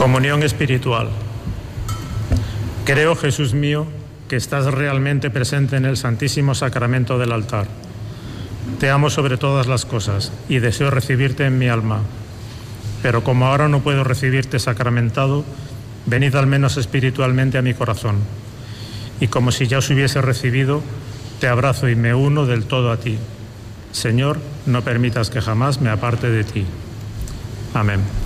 Comunión espiritual. Creo, Jesús mío, que estás realmente presente en el Santísimo Sacramento del altar. Te amo sobre todas las cosas y deseo recibirte en mi alma. Pero como ahora no puedo recibirte sacramentado, venid al menos espiritualmente a mi corazón. Y como si ya os hubiese recibido, te abrazo y me uno del todo a ti. Señor, no permitas que jamás me aparte de ti. Amén.